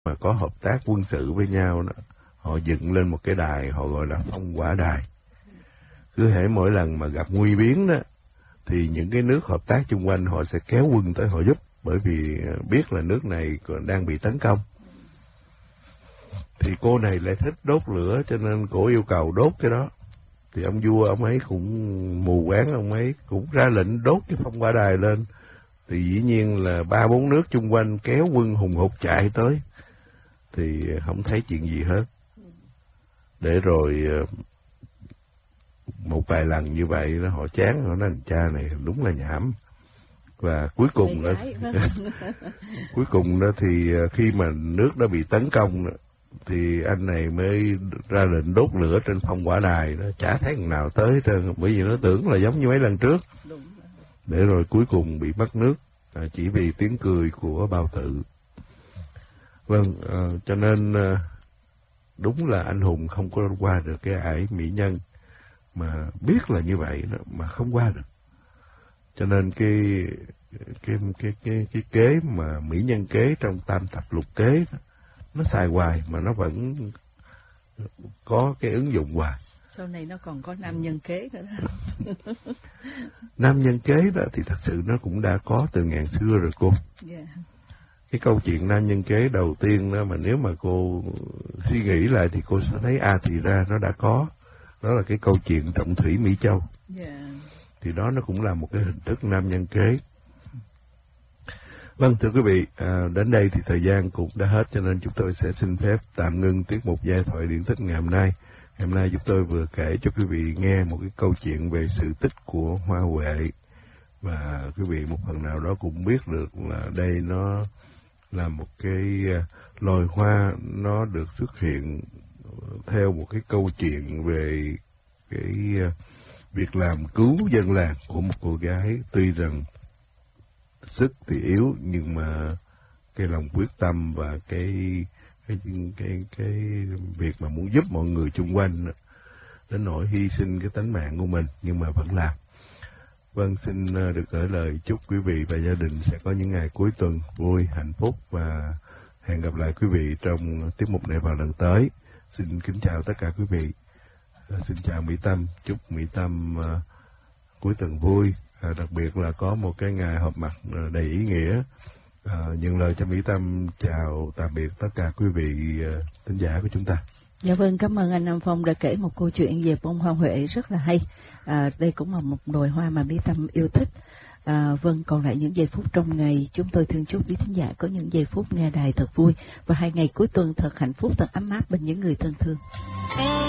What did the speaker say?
mà có hợp tác quân sự với nhau đó, họ dựng lên một cái đài họ gọi là phong hỏa đài. Cứ hễ mỗi lần mà gặp nguy biến đó thì những cái nước hợp tác chung quanh họ sẽ kéo quân tới họ giúp, bởi vì biết là nước này còn đang bị tấn công. Thì cô này lại thích đốt lửa cho nên cô yêu cầu đốt cái đó. Thì ông vua ông ấy cũng mù quáng, ông ấy cũng ra lệnh đốt cái phong hỏa đài lên. Thì dĩ nhiên là 3-4 nước chung quanh kéo quân hùng hục chạy tới. Thì không thấy chuyện gì hết. Để rồi một vài lần như vậy đó, họ chán, họ nói cha này đúng là nhảm. Và cuối cùng đó, cuối cùng đó thì khi mà nước đã bị tấn công đó, thì anh này mới ra lệnh đốt lửa trên phong hỏa đài đó, chả thấy thằng nào tới hết trơn, bởi vì nó tưởng là giống như mấy lần trước. Để rồi cuối cùng bị mất nước chỉ vì tiếng cười của Bao Tự. Vâng, cho nên đúng là anh hùng không có qua được cái ải mỹ nhân, mà biết là như vậy đó mà không qua được. Cho nên cái kế mà mỹ nhân kế trong tam thập lục kế đó, nó xài hoài mà nó vẫn có cái ứng dụng hoài. Sau này nó còn có nam nhân kế nữa đó. Nam nhân kế đó thì thật sự nó cũng đã có từ ngàn xưa rồi cô. Yeah. Cái câu chuyện nam nhân kế đầu tiên đó mà nếu mà cô suy nghĩ lại thì cô sẽ thấy thì ra nó đã có. Đó là cái câu chuyện Trọng Thủy Mỹ Châu. Yeah. Thì đó nó cũng là một cái hình thức nam nhân kế. Vâng, thưa quý vị, đến đây thì thời gian cũng đã hết, cho nên chúng tôi sẽ xin phép tạm ngưng tiết mục giai thoại điển tích ngày hôm nay. Ngày hôm nay chúng tôi vừa kể cho quý vị nghe một cái câu chuyện về sự tích của hoa huệ. Và quý vị một phần nào đó cũng biết được là đây nó là một cái loài hoa, nó được xuất hiện theo một cái câu chuyện về cái việc làm cứu dân làng của một cô gái. Tuy rằng sức thì yếu nhưng mà cái lòng quyết tâm và cái việc mà muốn giúp mọi người chung quanh đến nỗi hy sinh cái tánh mạng của mình nhưng mà vẫn làm. Vâng, xin được gửi lời chúc quý vị và gia đình sẽ có những ngày cuối tuần vui, hạnh phúc và hẹn gặp lại quý vị trong tiết mục này vào lần tới. Xin kính chào tất cả quý vị. Xin chào Mỹ Tâm, chúc Mỹ Tâm cuối tuần vui. Đặc biệt là có một cái ngày họp mặt đầy ý nghĩa. Nhận lời cho Mỹ Tâm chào tạm biệt tất cả quý vị thính giả của chúng ta. Dạ vâng, cảm ơn anh Nam Phong đã kể một câu chuyện về bông hoa huệ rất là hay. Đây cũng là một loài hoa mà Mỹ Tâm yêu thích. Vâng, còn lại những giây phút trong ngày, chúng tôi thương chúc quý thính giả có những giây phút nghe đài thật vui và 2 ngày cuối tuần thật hạnh phúc, thật ấm áp bên những người thân thương.